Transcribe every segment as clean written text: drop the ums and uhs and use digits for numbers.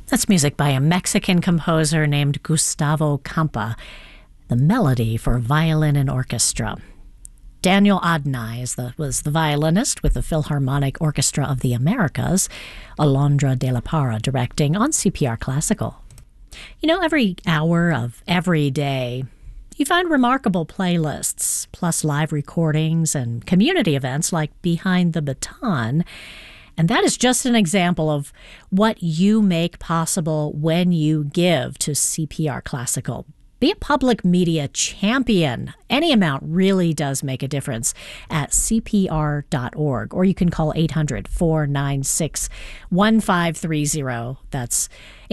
That's music by a Mexican composer named Gustavo Campa, the melody for violin and orchestra. Daniel Adnai was the violinist with the Philharmonic Orchestra of the Americas, Alondra de la Parra directing on CPR Classical. You know, every hour of every day, you find remarkable playlists, plus live recordings and community events like Behind the Baton. And that is just an example of what you make possible when you give to CPR Classical. Be a public media champion. Any amount really does make a difference at CPR.org, or you can call 800-496-1530. That's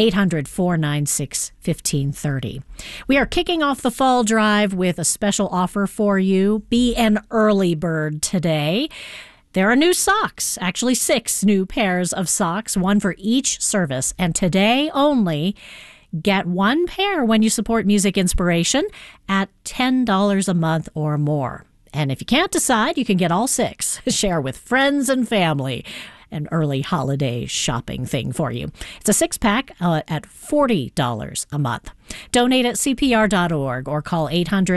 800-496-1530. We are kicking off the fall drive with a special offer for you. Be an early bird today. There are new socks, actually 6 new pairs of socks, one for each service. And today only, get 1 pair when you support Music Inspiration at $10 a month or more. And if you can't decide, you can get all 6. Share with friends and family. An early holiday shopping thing for you. It's a 6-pack at $40 a month. Donate at CPR.org or call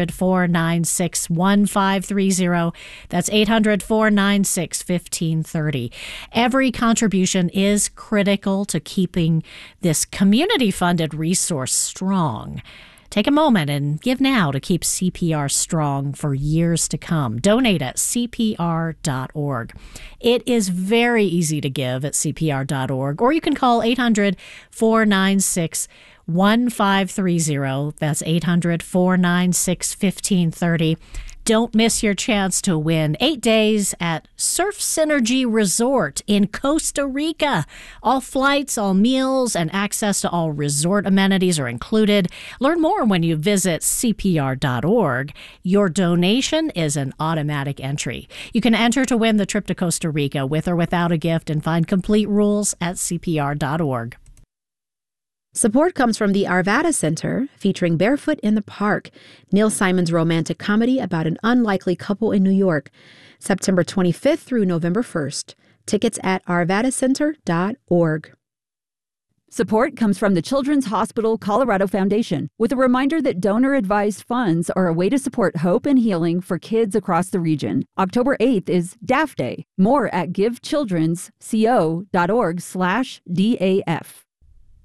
800-496-1530. That's 800-496-1530. Every contribution is critical to keeping this community-funded resource strong. Take a moment and give now to keep CPR strong for years to come. Donate at CPR.org. It is very easy to give at CPR.org, or you can call 800-496-1530. That's 800-496-1530. Don't miss your chance to win 8 days at Surf Synergy Resort in Costa Rica. All flights, all meals, and access to all resort amenities are included. Learn more when you visit CPR.org. Your donation is an automatic entry. You can enter to win the trip to Costa Rica with or without a gift and find complete rules at CPR.org. Support comes from the Arvada Center, featuring Barefoot in the Park, Neil Simon's romantic comedy about an unlikely couple in New York, September 25th through November 1st. Tickets at arvadacenter.org. Support comes from the Children's Hospital Colorado Foundation, with a reminder that donor-advised funds are a way to support hope and healing for kids across the region. October 8th is DAF Day. More at givechildrensco.org/DAF.